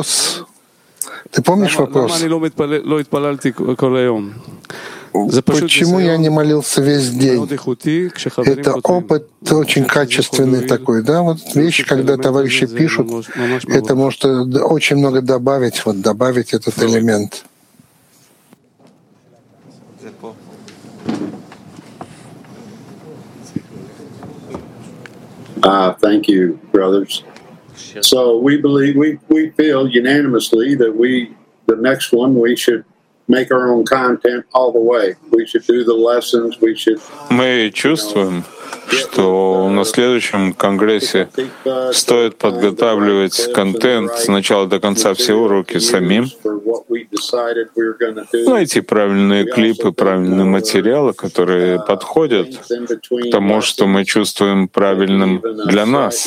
вопрос. Ты помнишь вопрос? Почему я не молился весь день? Это опыт очень качественный такой, да? Вот вещь, когда товарищи пишут, это может очень много добавить, добавить этот элемент. Thank you, brothers. So we feel unanimously that the next one, we should make our own content all the way. We should do the lessons. Мы чувствуем, что на следующем конгрессе стоит подготавливать контент с начала до конца, все уроки самим, найти правильные клипы, правильные материалы, которые подходят к тому, что мы чувствуем правильным для нас.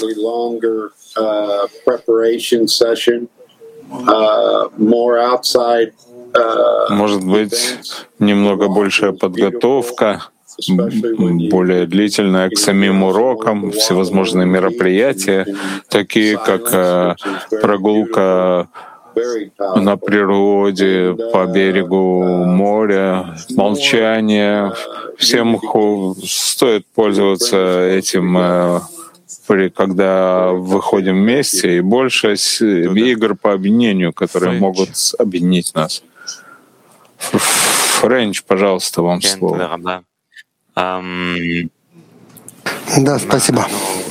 Может быть, немного большая подготовка, более длительная к самим урокам, всевозможные мероприятия, такие как прогулка на природе, по берегу моря, молчание. Всем стоит пользоваться этим, когда выходим вместе, и больше игр по объединению, которые могут объединить нас. Френч, пожалуйста, вам слово. Да, спасибо.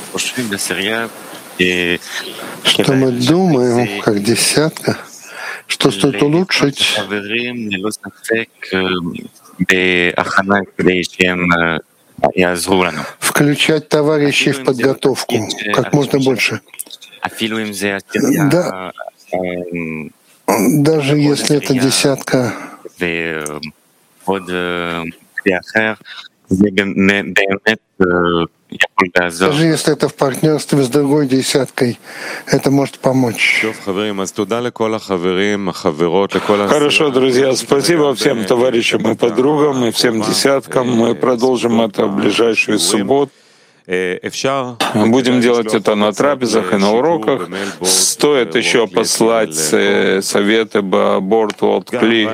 Что мы думаем, как десятка, что стоит улучшить, включать товарищей в подготовку как можно больше. Да, даже если это десятка, даже если это в партнерстве с другой десяткой, это может помочь. Хорошо, друзья, спасибо всем товарищам и подругам, и всем десяткам. Мы продолжим это в ближайшую субботу. Будем делать это на трапезах и на уроках. Стоит еще послать советы Boardwalk Kli,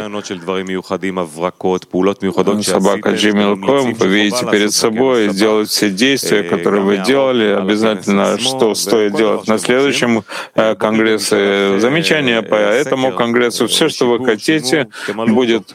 собака.gmail.com. Вы видите перед собой, сделать все действия, которые вы делали. Обязательно, что стоит делать на следующем конгрессе. Замечания по этому конгрессу. Все, что вы хотите, будет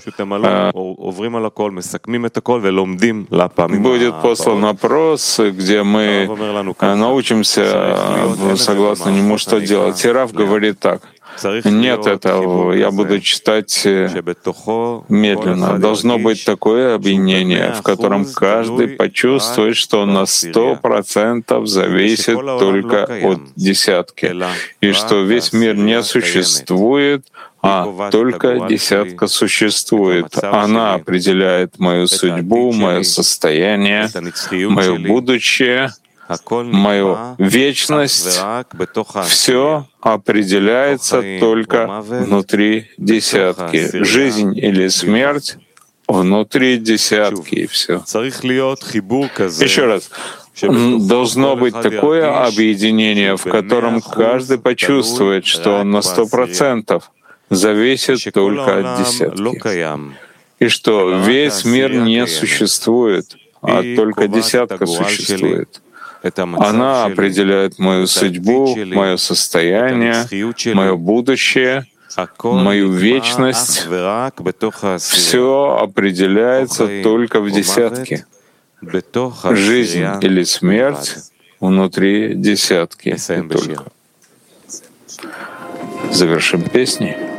послан опрос, где мы научимся, согласно нему, что делать. И Рав говорит так: нет этого, я буду читать медленно. Должно быть такое объединение, в котором каждый почувствует, что он на 100% зависит только от десятки, и что весь мир не существует, а только десятка существует. Она определяет мою судьбу, мое состояние, мое будущее, мою вечность. Все определяется только внутри десятки. Жизнь или смерть внутри десятки, и все. Еще раз. Должно быть такое объединение, в котором каждый почувствует, что он на 100% зависит только от десятки, и что весь мир не существует, а только десятка существует. Она определяет мою судьбу, мое состояние, мое будущее, мою вечность. Все определяется только в десятке. Жизнь или смерть внутри десятки. И только. Завершим песней.